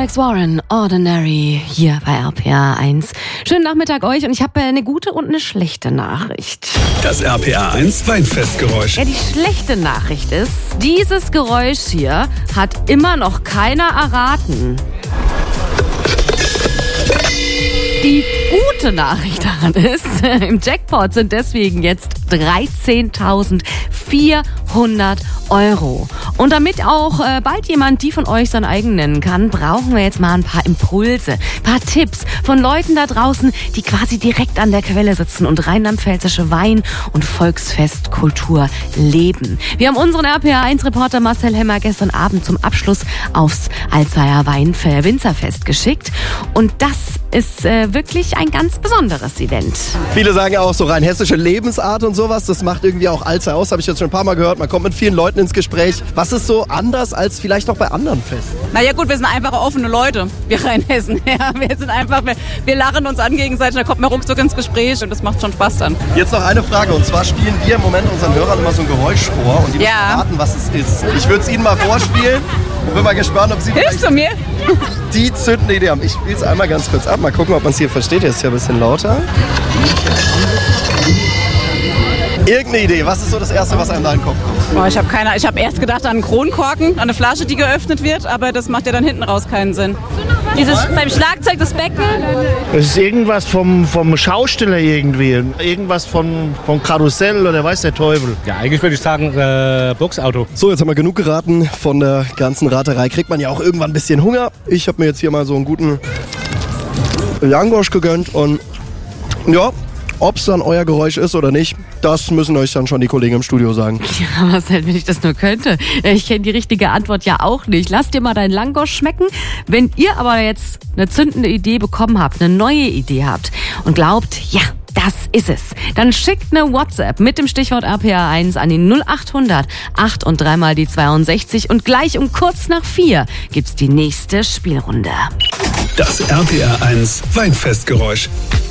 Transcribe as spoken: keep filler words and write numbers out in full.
Alex Warren, Ordinary, hier bei R P R eins. Schönen Nachmittag euch und ich habe eine gute und eine schlechte Nachricht. Das R P R eins Weinfestgeräusch. Ja, die schlechte Nachricht ist, dieses Geräusch hier hat immer noch keiner erraten. Die gute Nachricht daran ist, im Jackpot sind deswegen jetzt dreizehntausendvierhundert Euro. Und damit auch äh, bald jemand die von euch sein eigen nennen kann, brauchen wir jetzt mal ein paar Impulse, ein paar Tipps von Leuten da draußen, die quasi direkt an der Quelle sitzen und rheinland-pfälzische Wein- und Volksfestkultur leben. Wir haben unseren R P R eins Reporter Marcel Hemmer gestern Abend zum Abschluss aufs Alzeyer Weinfe- Winzerfest geschickt. Und das ist äh, wirklich ein ganz besonderes Event. Viele sagen ja auch so rein hessische Lebensart und sowas. Das macht irgendwie auch Alzey aus, habe ich jetzt schon ein paar Mal gehört. Man kommt mit vielen Leuten ins Gespräch. Was ist so anders als vielleicht auch bei anderen Festen? Na ja gut, wir sind einfach offene Leute, wir Rheinhessen. Ja, wir sind einfach, wir, wir lachen uns an gegenseitig, da kommt man ruckzuck ins Gespräch und das macht schon Spaß dann. Jetzt noch eine Frage, und zwar spielen wir im Moment unseren Hörern immer so ein Geräusch vor und die müssen Ja. raten, was es ist. Ich würde es Ihnen mal vorspielen und bin mal gespannt, ob Sie Hilfst du mir? die zündende Idee haben. Ich spiele es einmal ganz kurz ab, mal gucken, ob man es hier versteht. Hier ist ja ein bisschen lauter. Irgendeine Idee, was ist so das Erste, was einem da in den Kopf kommt? Boah, ich habe keine, ich habe erst gedacht an einen Kronkorken, an eine Flasche, die geöffnet wird, aber das macht ja dann hinten raus keinen Sinn. Dieses beim Schlagzeug das Becken? Es ist irgendwas vom, vom Schausteller irgendwie. Irgendwas von, vom Karussell oder weiß der Teufel. Ja, eigentlich würde ich sagen, äh, Boxauto. So, jetzt haben wir genug geraten von der ganzen Raterei. Kriegt man ja auch irgendwann ein bisschen Hunger. Ich habe mir jetzt hier mal so einen guten Langosch gegönnt und ja, ob es dann euer Geräusch ist oder nicht, das müssen euch dann schon die Kollegen im Studio sagen. Ja, Marcel, wenn ich das nur könnte. Ich kenne die richtige Antwort ja auch nicht. Lass dir mal deinen Langosch schmecken. Wenn ihr aber jetzt eine zündende Idee bekommen habt, eine neue Idee habt und glaubt, ja, das ist es, dann schickt eine WhatsApp mit dem Stichwort R P R eins an die null acht hundert acht und dreimal die zweiundsechzig und gleich um kurz nach vier gibt's die nächste Spielrunde. Das R P R eins Weinfestgeräusch.